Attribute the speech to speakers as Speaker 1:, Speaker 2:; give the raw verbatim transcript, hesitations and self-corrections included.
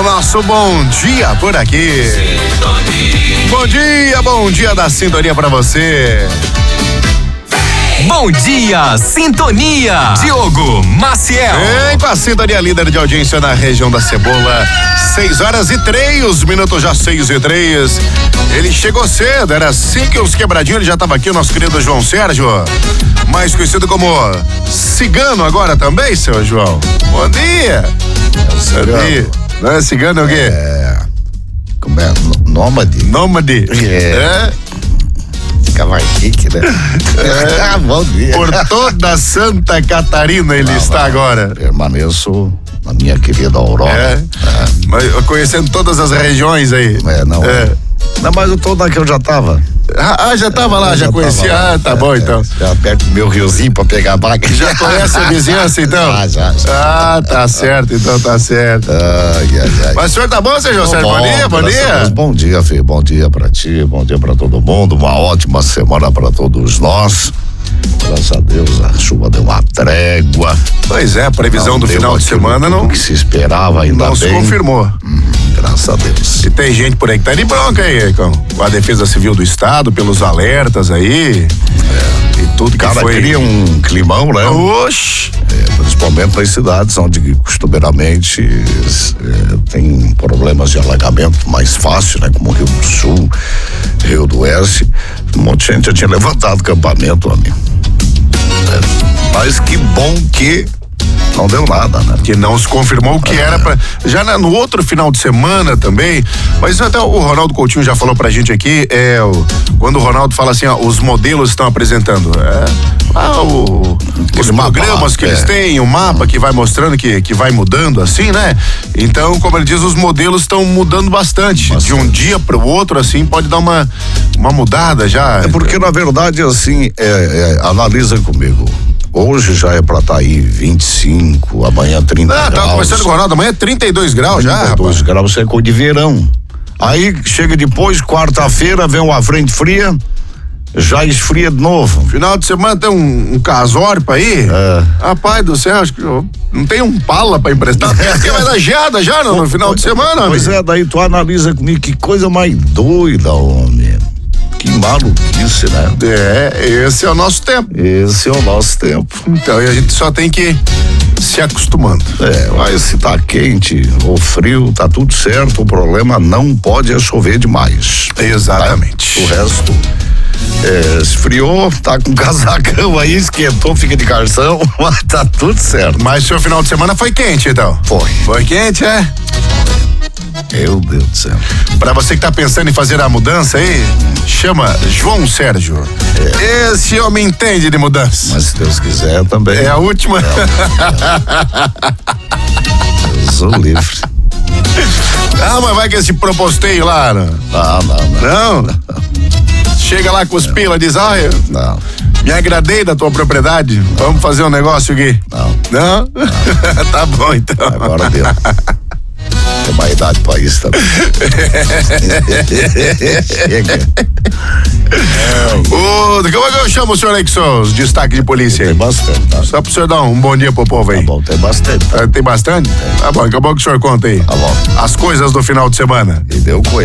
Speaker 1: o nosso bom dia por aqui. Sintonia. Bom dia, bom dia da sintonia pra você.
Speaker 2: Bom dia, Sintonia. Diogo Maciel.
Speaker 1: Vem com a sintonia líder de audiência na região da Cebola. Seis horas e três minutos, já seis e três. Ele chegou cedo, era cinco e os quebradinhos, ele já estava aqui, o nosso querido João Sérgio. Mais conhecido como Cigano agora também, seu João. Bom dia.
Speaker 3: É o Cigano.
Speaker 1: Não é Cigano é o quê?
Speaker 3: É. Como é? Nômade.
Speaker 1: Nômade.
Speaker 3: É. é? Cavarquique, né?
Speaker 1: É.
Speaker 3: Bom dia.
Speaker 1: Por toda Santa Catarina ele ah, está vai. agora.
Speaker 3: Permaneço na minha querida Aurora.
Speaker 1: É. é. Mas conhecendo todas as regiões aí.
Speaker 3: É, não. É. é. Não, mas eu tô onde eu já tava.
Speaker 1: Ah, já tava lá, já, já conhecia. Lá. Ah, tá é, bom então.
Speaker 3: Já perto do meu riozinho pra pegar a vaca.
Speaker 1: Já conhece a vizinhança então?
Speaker 3: Ah, já, já.
Speaker 1: Ah, tá certo, então tá certo.
Speaker 3: Ai, ai, ai.
Speaker 1: Mas o senhor tá bom, seu José? Bom, bom dia, bom dia.
Speaker 3: Bom dia, filho. Bom dia pra ti, bom dia pra todo mundo. Uma ótima semana pra todos nós. Graças a Deus a chuva deu uma trégua.
Speaker 1: Pois é, a previsão não do final de semana não.
Speaker 3: que se esperava ainda
Speaker 1: não
Speaker 3: bem.
Speaker 1: se confirmou.
Speaker 3: Hum, graças a Deus.
Speaker 1: E tem gente por aí que tá de bronca aí, com, com a Defesa Civil do Estado, pelos alertas aí. É. E tudo que
Speaker 3: Cara,
Speaker 1: foi.
Speaker 3: cria um climão, né?
Speaker 1: Oxi.
Speaker 3: É, principalmente nas cidades onde costumeiramente é, tem problemas de alagamento mais fácil, né? Como Rio do Sul, Rio do Oeste. Um monte de gente já tinha levantado acampamento, amigo. É, mas que bom que não deu nada, né?
Speaker 1: Que não se confirmou o que é. era pra... Já na, no outro final de semana também, mas até o Ronaldo Coutinho já falou pra gente aqui, é, o, quando o Ronaldo fala assim, ó, os modelos estão apresentando, é, ah, o, os programas mapa, que é. eles têm, o mapa que vai mostrando que, que vai mudando assim, né? Então, como ele diz, os modelos estão mudando bastante. bastante. De um dia pro outro, assim, pode dar uma, uma mudada já.
Speaker 3: É porque, na verdade, assim, é, é, analisa comigo. Hoje já é pra estar tá aí vinte e cinco, amanhã trinta
Speaker 1: ah,
Speaker 3: graus.
Speaker 1: Ah, tá conversando com o Ronaldo, amanhã é trinta e dois graus já,
Speaker 3: trinta e dois graus é cor de verão. Aí chega depois, quarta-feira, vem uma frente fria, já esfria de novo.
Speaker 1: Final de semana tem um, um casório aí. É. Rapaz do céu, acho que não tem um pala pra emprestar. Porque vai dar geada já no, no final de semana.
Speaker 3: Pois amigo. é, daí tu analisa comigo, que coisa mais doida, homem. Que maluquice, né?
Speaker 1: É, esse é o nosso tempo.
Speaker 3: Esse é o nosso tempo.
Speaker 1: Então, e a gente só tem que se acostumando.
Speaker 3: É, mas se tá quente ou frio, tá tudo certo. O problema não pode é chover demais.
Speaker 1: Exatamente.
Speaker 3: Tá? O resto, é, esfriou, tá com casacão aí, esquentou, fica de carção, mas tá tudo certo.
Speaker 1: Mas o seu final de semana foi quente, então?
Speaker 3: Foi.
Speaker 1: Foi quente, é?
Speaker 3: Meu Deus do céu.
Speaker 1: Pra você que tá pensando em fazer a mudança aí, chama João Sérgio. É. Esse homem entende de mudança.
Speaker 3: Mas se Deus quiser também.
Speaker 1: É a última.
Speaker 3: É Eu sou livre.
Speaker 1: Ah, mas vai que esse proposteio lá. Não,
Speaker 3: não, não.
Speaker 1: Não? não. Chega lá com os pila e diz, ah, eu
Speaker 3: não.
Speaker 1: me agradei da tua propriedade. Não. Vamos fazer um negócio aqui.
Speaker 3: Não.
Speaker 1: Não? não. Tá bom, então.
Speaker 3: Agora deu. Tem uma idade pra isso também. Chega.
Speaker 1: O, como é que eu chamo o senhor aí que são os destaques de polícia aí?
Speaker 3: Tem bastante, tá?
Speaker 1: Só pro senhor dar um bom dia pro povo aí.
Speaker 3: Tá bom, tem bastante. Tá?
Speaker 1: Tem bastante? Tem. Tá bom, acabou que o senhor conta aí.
Speaker 3: Tá bom.
Speaker 1: As coisas do final de semana.
Speaker 3: E deu coisa.